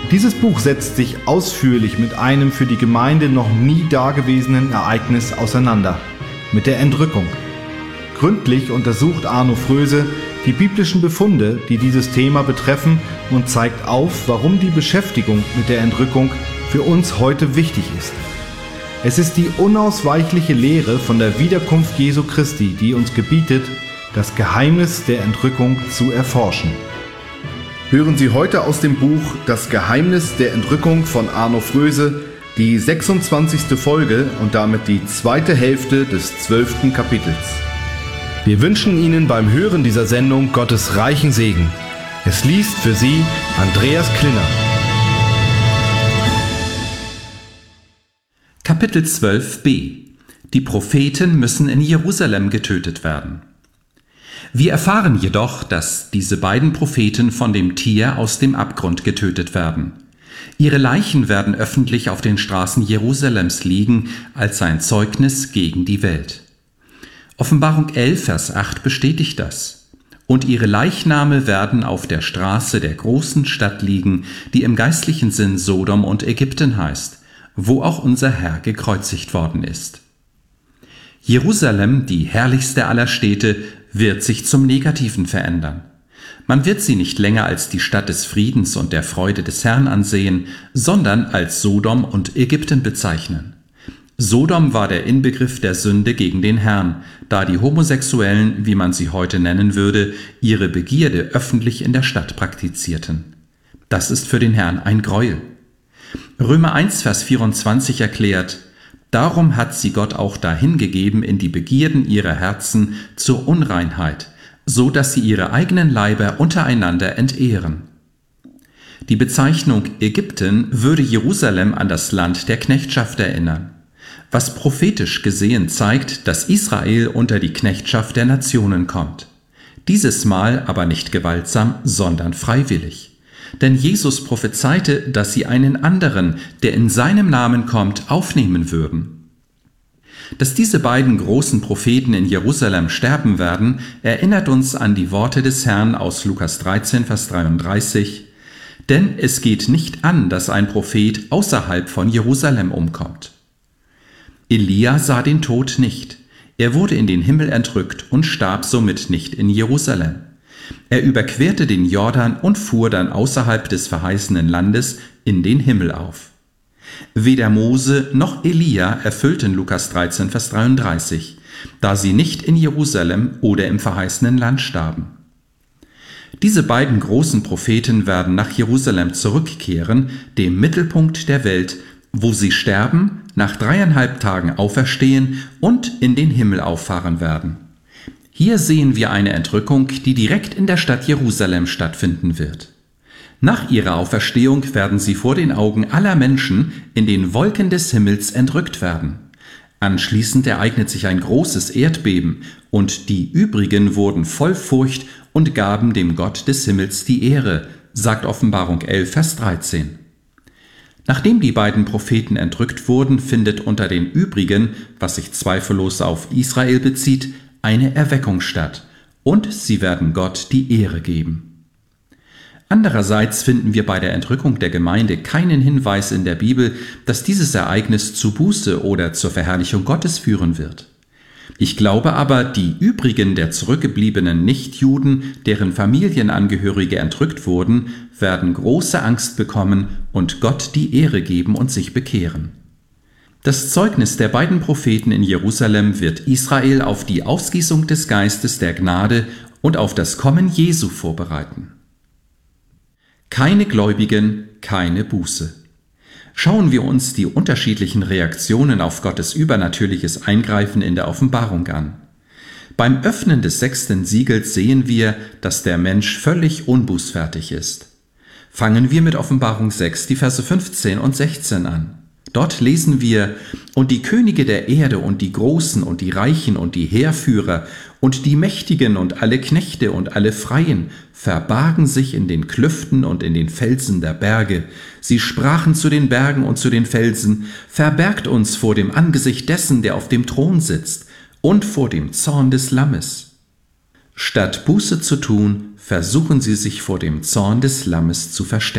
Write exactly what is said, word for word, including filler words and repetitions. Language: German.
Dieses Buch setzt sich ausführlich mit einem für die Gemeinde noch nie dagewesenen Ereignis auseinander, mit der Entrückung. Gründlich untersucht Arno Fröse die biblischen Befunde, die dieses Thema betreffen, und zeigt auf, warum die Beschäftigung mit der Entrückung für uns heute wichtig ist. Es ist die unausweichliche Lehre von der Wiederkunft Jesu Christi, die uns gebietet, das Geheimnis der Entrückung zu erforschen. Hören Sie heute aus dem Buch Das Geheimnis der Entrückung von Arno Fröse die sechsundzwanzigste Folge und damit die zweite Hälfte des zwölften Kapitels. Wir wünschen Ihnen beim Hören dieser Sendung Gottes reichen Segen. Es liest für Sie Andreas Klinner. Kapitel zwölf b. Die Propheten müssen in Jerusalem getötet werden. Wir erfahren jedoch, dass diese beiden Propheten von dem Tier aus dem Abgrund getötet werden. Ihre Leichen werden öffentlich auf den Straßen Jerusalems liegen als ein Zeugnis gegen die Welt. Offenbarung elf, Vers acht bestätigt das. Und ihre Leichname werden auf der Straße der großen Stadt liegen, die im geistlichen Sinn Sodom und Ägypten heißt, wo auch unser Herr gekreuzigt worden ist. Jerusalem, die herrlichste aller Städte, wird sich zum Negativen verändern. Man wird sie nicht länger als die Stadt des Friedens und der Freude des Herrn ansehen, sondern als Sodom und Ägypten bezeichnen. Sodom war der Inbegriff der Sünde gegen den Herrn, da die Homosexuellen, wie man sie heute nennen würde, ihre Begierde öffentlich in der Stadt praktizierten. Das ist für den Herrn ein Gräuel. Römer eins, Vers vierundzwanzig erklärt: Darum hat sie Gott auch dahingegeben in die Begierden ihrer Herzen zur Unreinheit, so dass sie ihre eigenen Leiber untereinander entehren. Die Bezeichnung Ägypten würde Jerusalem an das Land der Knechtschaft erinnern, was prophetisch gesehen zeigt, dass Israel unter die Knechtschaft der Nationen kommt. Dieses Mal aber nicht gewaltsam, sondern freiwillig. Denn Jesus prophezeite, dass sie einen anderen, der in seinem Namen kommt, aufnehmen würden. Dass diese beiden großen Propheten in Jerusalem sterben werden, erinnert uns an die Worte des Herrn aus Lukas dreizehn, Vers dreiunddreißig. Denn es geht nicht an, dass ein Prophet außerhalb von Jerusalem umkommt. Elia sah den Tod nicht. Er wurde in den Himmel entrückt und starb somit nicht in Jerusalem. Er überquerte den Jordan und fuhr dann außerhalb des verheißenen Landes in den Himmel auf. Weder Mose noch Elia erfüllten Lukas dreizehn, Vers dreiunddreißig, da sie nicht in Jerusalem oder im verheißenen Land starben. Diese beiden großen Propheten werden nach Jerusalem zurückkehren, dem Mittelpunkt der Welt, wo sie sterben, nach dreieinhalb Tagen auferstehen und in den Himmel auffahren werden. Hier sehen wir eine Entrückung, die direkt in der Stadt Jerusalem stattfinden wird. Nach ihrer Auferstehung werden sie vor den Augen aller Menschen in den Wolken des Himmels entrückt werden. Anschließend ereignet sich ein großes Erdbeben, und die übrigen wurden voll Furcht und gaben dem Gott des Himmels die Ehre, sagt Offenbarung elf, Vers dreizehn. Nachdem die beiden Propheten entrückt wurden, findet unter den übrigen, was sich zweifellos auf Israel bezieht, eine Erweckung statt, und sie werden Gott die Ehre geben. Andererseits finden wir bei der Entrückung der Gemeinde keinen Hinweis in der Bibel, dass dieses Ereignis zu Buße oder zur Verherrlichung Gottes führen wird. Ich glaube aber, die übrigen der zurückgebliebenen Nichtjuden, deren Familienangehörige entrückt wurden, werden große Angst bekommen und Gott die Ehre geben und sich bekehren. Das Zeugnis der beiden Propheten in Jerusalem wird Israel auf die Ausgießung des Geistes der Gnade und auf das Kommen Jesu vorbereiten. Keine Gläubigen, keine Buße. Schauen wir uns die unterschiedlichen Reaktionen auf Gottes übernatürliches Eingreifen in der Offenbarung an. Beim Öffnen des sechsten Siegels sehen wir, dass der Mensch völlig unbußfertig ist. Fangen wir mit Offenbarung sechs, die Verse fünfzehn und sechzehn an. Dort lesen wir: Und die Könige der Erde und die Großen und die Reichen und die Heerführer und die Mächtigen und alle Knechte und alle Freien verbargen sich in den Klüften und in den Felsen der Berge. Sie sprachen zu den Bergen und zu den Felsen: Verbergt uns vor dem Angesicht dessen, der auf dem Thron sitzt, und vor dem Zorn des Lammes. Statt Buße zu tun, versuchen sie sich vor dem Zorn des Lammes zu verstecken.